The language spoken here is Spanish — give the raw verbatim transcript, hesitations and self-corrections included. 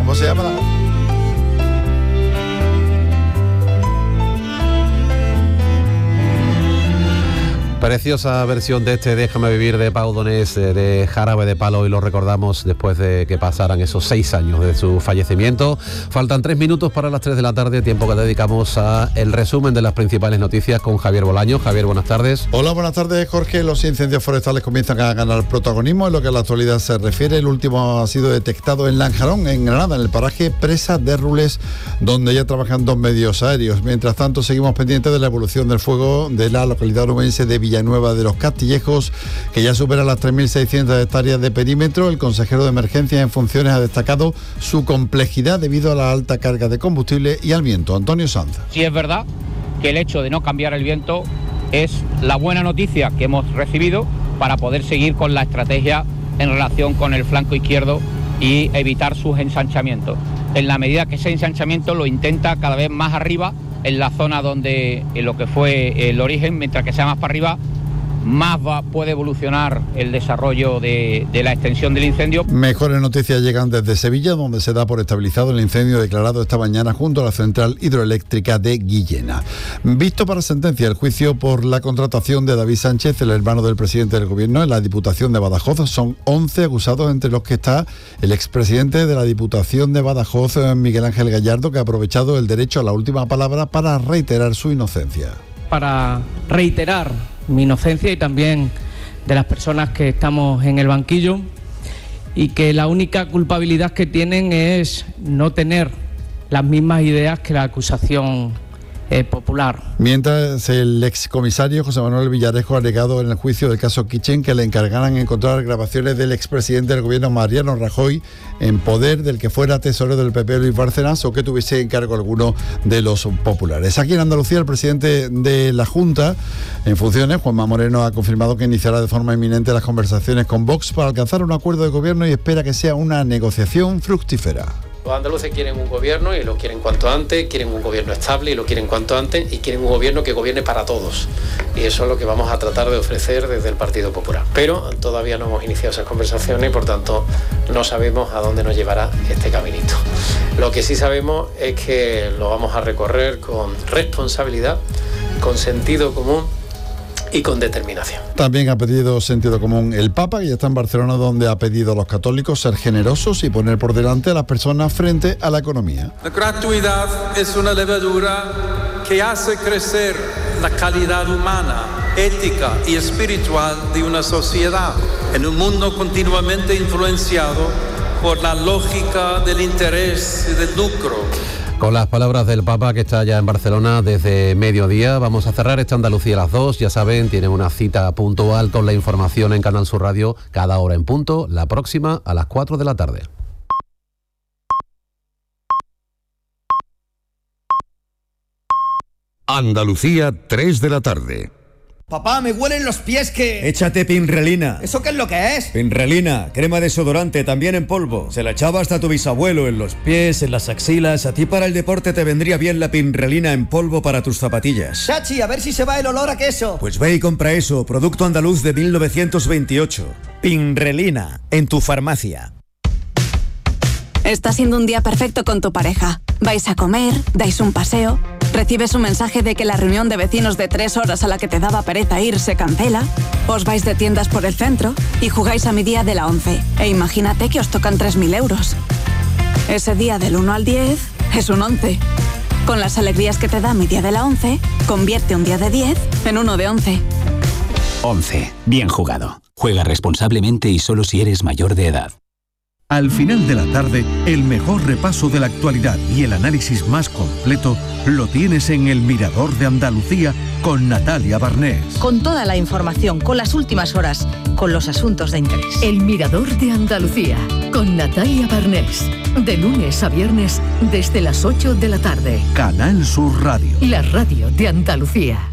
¿Cómo se llama? Preciosa versión de este Déjame Vivir de Pau Donés, de Jarabe de Palo, y lo recordamos después de que pasaran esos seis años de su fallecimiento. Faltan tres minutos para las tres de la tarde, tiempo que dedicamos a el resumen de las principales noticias con Javier Bolaño. Javier, buenas tardes. Hola, buenas tardes, Jorge. Los incendios forestales comienzan a ganar protagonismo en lo que a la actualidad se refiere. El último ha sido detectado en Lanjarón, en Granada, en el paraje Presa de Rules, donde ya trabajan dos medios aéreos. Mientras tanto, seguimos pendientes de la evolución del fuego de la localidad onubense de Villanueva de los Castillejos, que ya supera las tres mil seiscientas hectáreas de perímetro. El consejero de Emergencias en funciones ha destacado su complejidad debido a la alta carga de combustible y al viento. Antonio Sanz. Sí, es verdad que el hecho de no cambiar el viento es la buena noticia que hemos recibido para poder seguir con la estrategia en relación con el flanco izquierdo y evitar sus ensanchamientos. En la medida que ese ensanchamiento lo intenta cada vez más arriba, en la zona donde en lo que fue el origen, mientras que sea más para arriba, más va, puede evolucionar el desarrollo de, de la extensión del incendio. Mejores noticias llegan desde Sevilla, donde se da por estabilizado el incendio declarado esta mañana junto a la central hidroeléctrica de Guillena. Visto para sentencia el juicio por la contratación de David Sánchez, el hermano del presidente del gobierno, en la Diputación de Badajoz. Son once acusados, entre los que está el expresidente de la Diputación de Badajoz, Miguel Ángel Gallardo, que ha aprovechado el derecho a la última palabra para reiterar su inocencia. Para reiterar mi inocencia y también de las personas que estamos en el banquillo, y que la única culpabilidad que tienen es no tener las mismas ideas que la acusación eh, popular. Mientras, el excomisario José Manuel Villarejo ha alegado en el juicio del caso Kitchen que le encargaran encontrar grabaciones del expresidente del gobierno Mariano Rajoy en poder del que fuera tesorero del P P Luis Bárcenas, o que tuviese encargo alguno de los populares. Aquí en Andalucía, el presidente de la Junta en funciones, Juanma Moreno, ha confirmado que iniciará de forma inminente las conversaciones con Vox para alcanzar un acuerdo de gobierno y espera que sea una negociación fructífera. Los andaluces quieren un gobierno y lo quieren cuanto antes, quieren un gobierno estable y lo quieren cuanto antes, y quieren un gobierno que gobierne para todos. Y eso es lo que vamos a tratar de ofrecer desde el Partido Popular. Pero todavía no hemos iniciado esas conversaciones y por tanto no sabemos a dónde nos llevará este caminito. Lo que sí sabemos es que lo vamos a recorrer con responsabilidad, con sentido común y con determinación. También ha pedido sentido común el Papa, que ya está en Barcelona, donde ha pedido a los católicos ser generosos y poner por delante a las personas frente a la economía. La gratuidad es una levadura que hace crecer la calidad humana, ética y espiritual de una sociedad en un mundo continuamente influenciado por la lógica del interés y del lucro. Con las palabras del Papa, que está ya en Barcelona desde mediodía, vamos a cerrar esta Andalucía a las dos. Ya saben, tienen una cita puntual con la información en Canal Sur Radio cada hora en punto, la próxima a las cuatro de la tarde. Andalucía, tres de la tarde. Papá, me huelen los pies que... Échate Pinrelina. ¿Eso qué es lo que es? Pinrelina, crema desodorante, también en polvo. Se la echaba hasta tu bisabuelo, en los pies, en las axilas. A ti para el deporte te vendría bien la Pinrelina en polvo para tus zapatillas. Chachi, a ver si se va el olor a queso. Pues ve y compra eso, producto andaluz de mil novecientos veintiocho. Pinrelina, en tu farmacia. Está siendo un día perfecto con tu pareja. Vais a comer, dais un paseo... Recibes un mensaje de que la reunión de vecinos de tres horas a la que te daba pereza ir se cancela. Os vais de tiendas por el centro y jugáis a mi día de la once. E imagínate que os tocan tres mil euros. Ese día del uno al diez es un once. Con las alegrías que te da mi día de la once, convierte un día de diez en uno de once. once. Bien jugado. Juega responsablemente y solo si eres mayor de edad. Al final de la tarde, el mejor repaso de la actualidad y el análisis más completo lo tienes en El Mirador de Andalucía con Natalia Barnés. Con toda la información, con las últimas horas, con los asuntos de interés. El Mirador de Andalucía con Natalia Barnés. De lunes a viernes desde las ocho de la tarde. Canal Sur Radio. La radio de Andalucía.